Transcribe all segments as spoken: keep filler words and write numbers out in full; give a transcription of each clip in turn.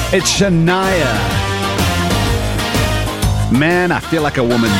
It's Shania. Man, I feel like a woman.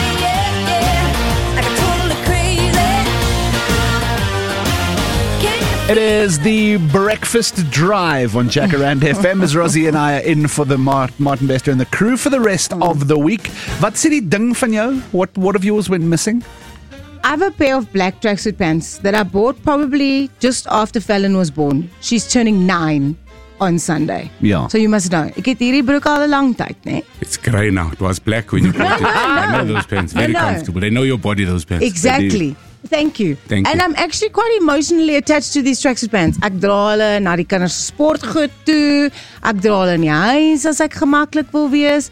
It is the breakfast drive on Jacaranda F M as Rosie and I are in for the Mar- Martin Bester and the crew for the rest of the week. Wat sê die ding van jou? What, what of yours went missing? I have a pair of black tracksuit pants that I bought probably just after Fallon was born. She's turning nine on Sunday. Ja. So you must know. Ek het hierdie broek al 'n lang tyd, né? It's grey now. It was black when you bought it. no, no. I know those pants. Very I know. comfortable. They know your body, those pants. Exactly. Thank you. Thank and you. I'm actually quite emotionally attached to these tracksuit pants. Ek dra hulle na die kinders sportgoed toe. Ek dra hulle in die huis as ek gemaklik wil wees.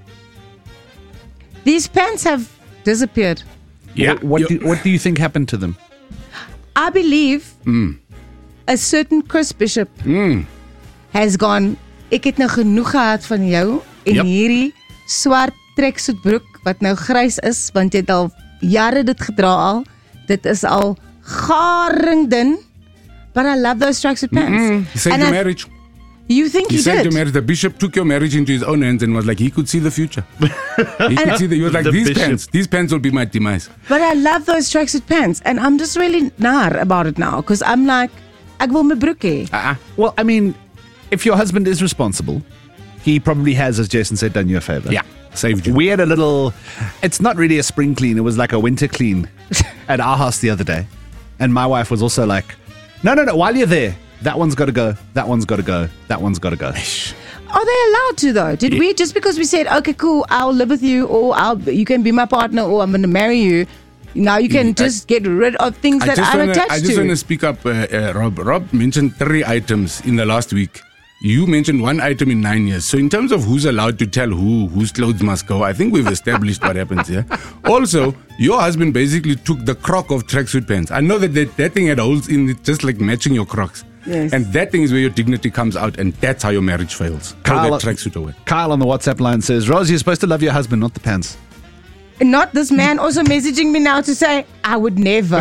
These pants have disappeared. Yeah. What, what, do, what do you think happened to them? I believe Mm. a certain Chris Bishop Mm. has gone, ek het nou genoeg gehad van jou en Yep. hierdie swart tracksuit broek wat nou grys is, want jy het al jare dit gedra al. Dit is al garingdun. But I love those tracksuit pants. Mm. He saved And your I- marriage. You think He he saved did? your marriage. The bishop took your marriage into his own hands and was like, he could see the future. He could see the, he was like, The these bishop. pants, these pants will be my demise. But I love those tracksuit pants. And I'm just really nar about it now. Because I'm like, ek wil my broek hê. Uh-uh. Well, I mean, if your husband is responsible, he probably has, as Jason said, done you a favor. Yeah, saved you. We had a little, it's not really a spring clean, it was like a winter clean at our house the other day. And my wife was also like, no, no, no, while you're there, that one's got to go, that one's got to go, that one's got to go. Are they allowed to though? Did we, just because we said, okay, cool, I'll live with you, or I'll, you can be my partner, or I'm going to marry you, now you can I- just get rid of things I that just I'm wanna, attached I just to. want to speak up, uh, uh, Rob. Rob mentioned three items in the last week. You mentioned one item in nine years. So in terms of who's allowed to tell who, whose clothes must go, I think we've established what happens here. Also, your husband basically took the croc of tracksuit pants. I know that that, that thing had holes in it, just like matching your crocs. Yes. And that thing is where your dignity comes out, and that's how your marriage fails. Throw Kyle- that tracksuit away. Kyle on the WhatsApp line says, Rose, you're supposed to love your husband, not the pants. Not this man also messaging me now to say, I would never.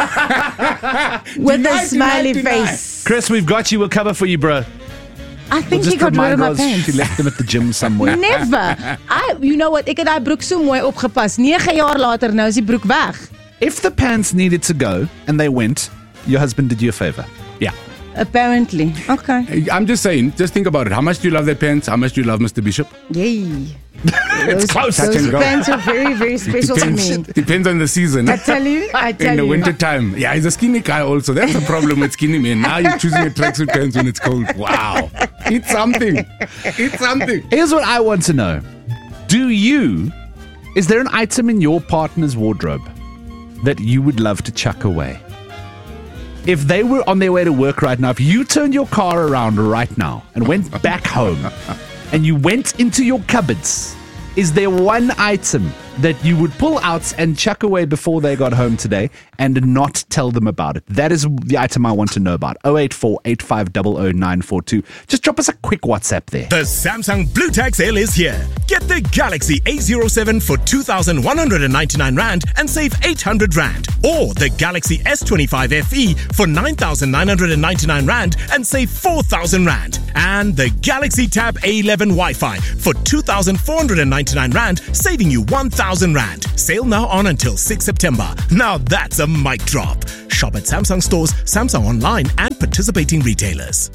With Deny, a smiley deny, deny. face. Chris, we've got you, we'll cover for you, bro. I think Just he got rid remind of my Rose pants. she left them at the gym somewhere. Never. I, you know what, ek het daai broek so mooi opgepas. nege jaar later nou is die broek weg. If the pants needed to go and they went, your husband did you a favor. Yeah. Apparently. Okay. I'm just saying, just think about it. How much do you love that pants? How much do you love Mister Bishop? Yay. It's close. Touch Those and go. pants are very, very special to me. Depends on the season. I tell you, I tell In the you. winter time. Yeah, he's a skinny guy also. That's the problem with skinny men. Now you're choosing a tracksuit pants when it's cold. Wow. It's something. It's something. Here's what I want to know. Do you, is there an item in your partner's wardrobe that you would love to chuck away? If they were on their way to work right now, if you turned your car around right now and went back home and you went into your cupboards, is there one item that you would pull out and chuck away before they got home today and not tell them about it? That is the item I want to know about. oh eight four, eight five zero zero nine four two. Just drop us a quick WhatsApp there. The Samsung Blue Tag sale is here. Get the Galaxy A zero seven for two thousand one hundred ninety-nine rand and save eight hundred rand. Or the Galaxy S twenty-five F E for nine thousand nine hundred ninety-nine rand and save four thousand rand. And the Galaxy Tab A eleven Wi-Fi for two thousand four hundred ninety-nine rand, saving you one thousand rand. Sale now on until sixth September. Now that's a mic drop. Shop at Samsung stores, Samsung online and participating retailers.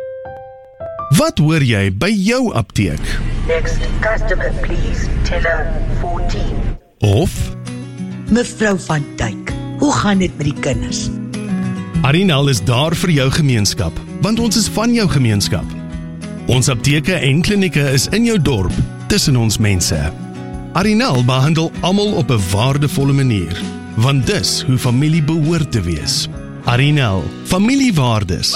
Wat hoor jy by jou apteek? Next customer, please. Teller fourteen. Of Mevrou van Dijk, hoe gaan dit met die kinders? Arinal is daar vir jou gemeenskap, want ons is van jou gemeenskap. Ons apteke en klinieke is in jou dorp, tussen ons mense. Arinal behandel almal op 'n waardevolle manier, want dis hoe familie behoort te wees. Arinal, familiewaardes.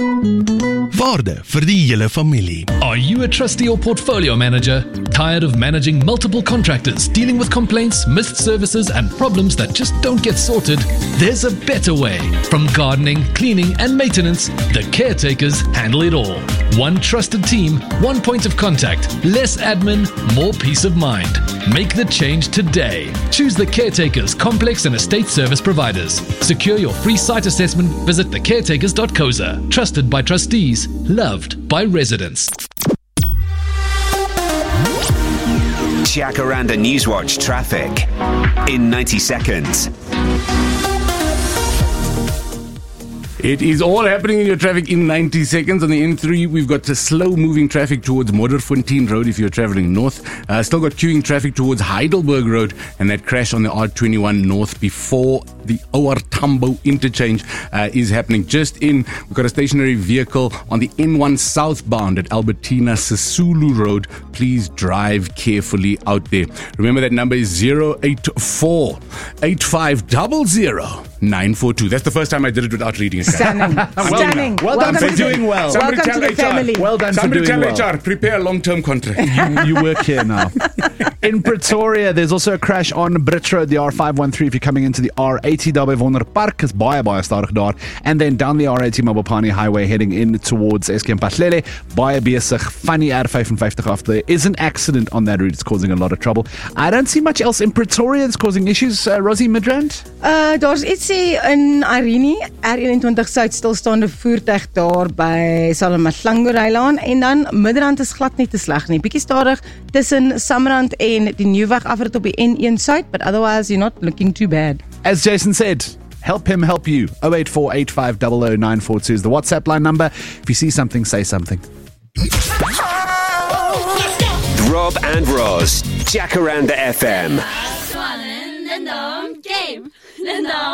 Waarde vir die hele familie. Are you a trustee or portfolio manager? Tired of managing multiple contractors, dealing with complaints, missed services, and problems that just don't get sorted? There's a better way. From gardening, cleaning, and maintenance, the caretakers handle it all. One trusted team, one point of contact, less admin, more peace of mind. Make the change today. Choose the Caretakers Complex and Estate Service Providers. Secure your free site assessment. Visit the caretakers dot co za. Trusted by trustees, loved by residents. Jacaranda Newswatch traffic in ninety seconds. It is all happening in your traffic in ninety seconds. On the N three, we've got a slow-moving traffic towards Modderfontein Road if you're traveling north. Uh, still got queuing traffic towards Heidelberg Road, and that crash on the R twenty-one north before the O R Tambo interchange uh, is happening. Just in, we've got a stationary vehicle on the N one southbound at Albertina Sisulu Road. Please drive carefully out there. Remember that number is zero eight four, eight five zero zero, nine four two. That's the first time I did it without reading it. Stunning. Stunning. Well done Welcome for to doing the, well. Somebody Welcome tell to the H R. family. Well done Somebody for tell doing well. H R, prepare a long-term contract. You, you work here now. In Pretoria, there's also a crash on Brits Road, the R five one three if you're coming into the R eighty daar by Wonder Park, is baie baie stadig daar. And then down the R eighty Mabopane Highway heading in towards S K M Patlele, baie besig van die R fifty-five af. There is an accident on that route. It's causing a lot of trouble. I don't see much else in Pretoria that's causing issues. Uh, Rosie Midrand? Uh, daar's ietsie in Irene, R eenentwintig Suid stilstaande voertuig daar by Salamatlango-Rylaan en dan Midrand is glad nie te sleg nie. Bietjie stadig tussen Samrand en die Nieuweg afrit op die N one Suid, but otherwise you're not looking too bad. As Jason said, help him help you. oh eight four, eight five zero zero, nine four two is the WhatsApp line number. If you see something, say something. Rob and Roz, Jacaranda F M. Game.